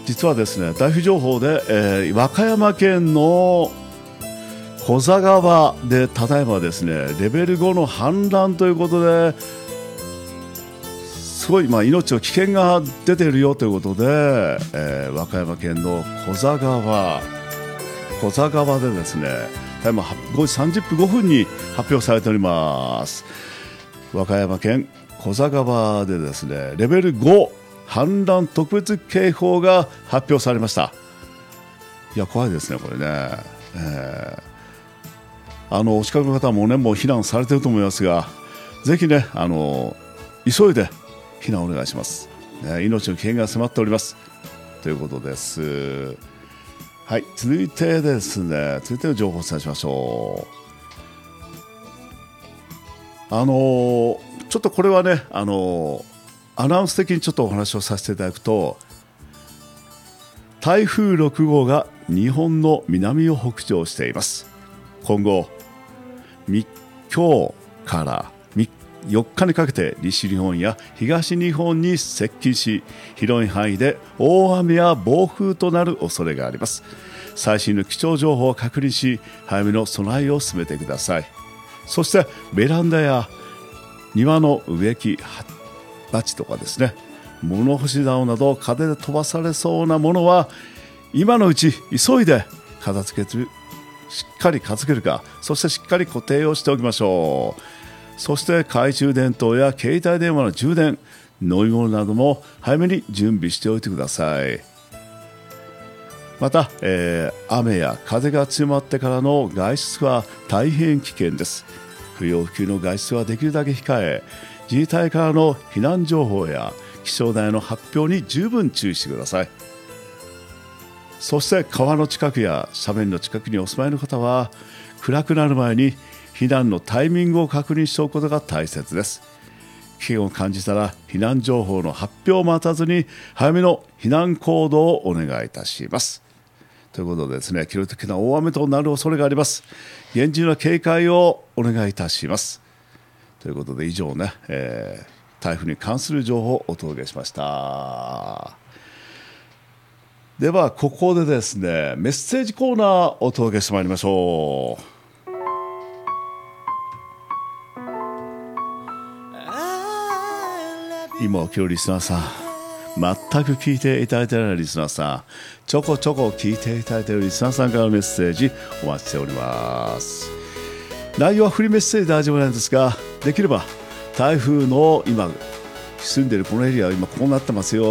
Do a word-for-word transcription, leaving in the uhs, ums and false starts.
実はですね、台風情報で、えー、和歌山県の古座川でただいまですねレベルごの氾濫ということですごい、まあ、命の危険が出ているよということで、えー、和歌山県の古座川古座川でですねただいまごじさんじゅっぷんごふんに発表されております。和歌山県古座川でですねレベルご氾濫特別警報が発表されました。いや怖いですねこれね、えー、あのお近くの方もねもう避難されていると思いますが、ぜひねあの急いで避難をお願いします、ね、命の危険が迫っておりますということです。はい、続いてですね続いての情報をお伝えしましょう。あのちょっとこれはねあのアナウンス的にちょっとお話をさせていただくと、台風ろくごうが日本の南を北上しています。今後み今日からよっかにかけて西日本や東日本に接近し、広い範囲で大雨や暴風となる恐れがあります。最新の気象情報を確認し、早めの備えを進めてください。そしてベランダや庭の植木鉢とかですね、物干し竿など風で飛ばされそうなものは今のうち急いで片付けるしっかり片付けるか、そしてしっかり固定をしておきましょう。そして懐中電灯や携帯電話の充電、飲み物なども早めに準備しておいてください。また、えー、雨や風が強まってからの外出は大変危険です。不要不急の外出はできるだけ控え、自治体からの避難情報や気象台の発表に十分注意してください。そして川の近くや斜面の近くにお住まいの方は、暗くなる前に避難のタイミングを確認しておくことが大切です。危険を感じたら避難情報の発表を待たずに早めの避難行動をお願いいたします。ということでですね、記録的な大雨となる恐れがあります。厳重な警戒をお願いいたします。ということで以上ね、えー、台風に関する情報をお届けしました。ではここでですねメッセージコーナーをお届けしてまいりましょう。今お聞きのリスナーさん、全く聞いていただいていないリスナーさん、ちょこちょこ聞いていただいているリスナーさんからのメッセージお待ちしております。内容はフリーメッセージで始まるんですが、できれば台風の今住んでいるこのエリアは今こうなってますよ